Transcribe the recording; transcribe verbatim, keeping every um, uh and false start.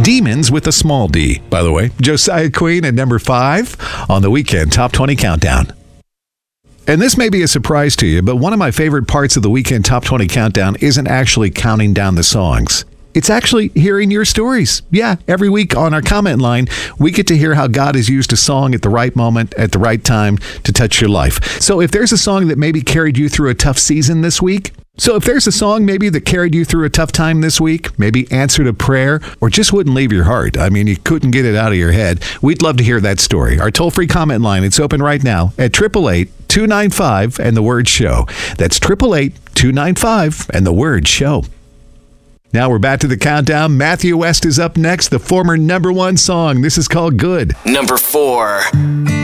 Demons with a small d, by the way. Josiah Queen at number five on the Weekend Top twenty Countdown. And this may be a surprise to you, but one of my favorite parts of the Weekend Top twenty Countdown isn't actually counting down the songs. It's actually hearing your stories. Yeah, every week on our comment line, we get to hear how God has used a song at the right moment, at the right time to touch your life. So if there's a song that maybe carried you through a tough season this week, so if there's a song maybe that carried you through a tough time this week, maybe answered a prayer, or just wouldn't leave your heart, I mean, you couldn't get it out of your head, we'd love to hear that story. Our toll-free comment line, it's open right now at eight eight eight, two nine five and the word show. That's eight eight eight, two nine five and the word show. Now we're back to the countdown. Matthew West is up next, the former number one song. This is called Good. Number four.